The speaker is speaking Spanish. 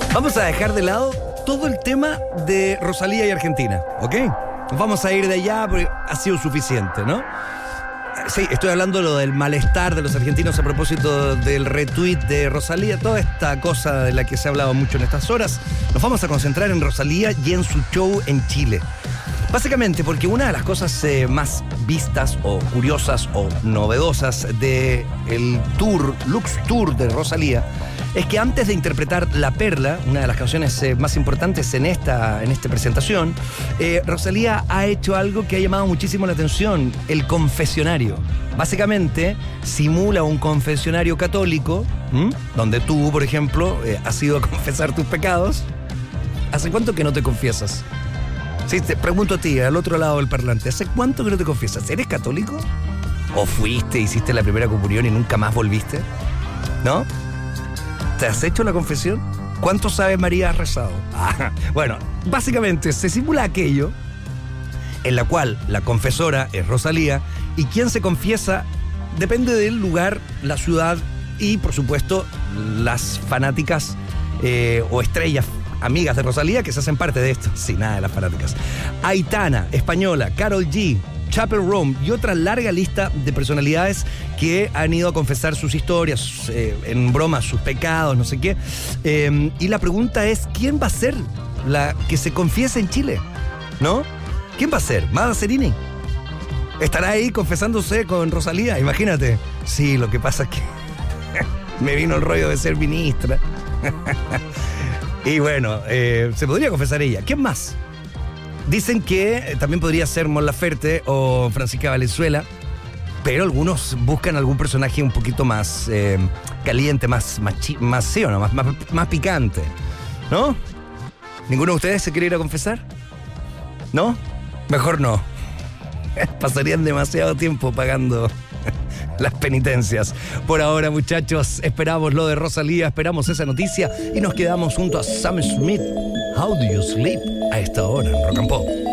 Vamos a dejar de lado todo el tema de Rosalía y Argentina, ¿ok? Vamos a ir de allá porque ha sido suficiente, ¿no? Sí, estoy hablando lo del malestar de los argentinos a propósito del retweet de Rosalía, toda esta cosa de la que se ha hablado mucho en estas horas. Nos vamos a concentrar en Rosalía y en su show en Chile. Básicamente porque una de las cosas más vistas o curiosas o novedosas del tour, Lux Tour de Rosalía, es que antes de interpretar La Perla, una de las canciones más importantes en esta presentación, Rosalía ha hecho algo que ha llamado muchísimo la atención, el confesionario. Básicamente simula un confesionario católico, donde tú, por ejemplo, has ido a confesar tus pecados. ¿Hace cuánto que no te confiesas? Sí, te pregunto a ti, al otro lado del parlante, ¿hace cuánto que no te confiesas? ¿Eres católico? ¿O fuiste, hiciste la primera comunión y nunca más volviste? ¿No? ¿Te has hecho la confesión? ¿Cuántos Ave María has rezado? Bueno, básicamente se simula aquello en la cual la confesora es Rosalía y quien se confiesa depende del lugar, la ciudad y, por supuesto, las fanáticas o estrellas amigas de Rosalía que se hacen parte de esto. Sí, nada de las fanáticas. Aitana, española, Karol G, Chappell Roan y otra larga lista de personalidades que han ido a confesar sus historias, en broma, sus pecados, no sé qué. Y la pregunta es, ¿quién va a ser la que se confiese en Chile? ¿No? ¿Quién va a ser? ¿Mada Serini? ¿Estará ahí confesándose con Rosalía? Imagínate. Sí, lo que pasa es que me vino el rollo de ser ministra. Y bueno, se podría confesar ella. ¿Quién más? Dicen que también podría ser Mon Laferte o Francisca Valenzuela, pero algunos buscan algún personaje un poquito más caliente, más sí o no, más picante, ¿no? ¿Ninguno de ustedes se quiere ir a confesar? ¿No? Mejor no. Pasarían demasiado tiempo pagando las penitencias. Por ahora, muchachos, esperamos lo de Rosalía, esperamos esa noticia y nos quedamos junto a Sam Smith. How do you sleep? A esta hora en Rock and Pop.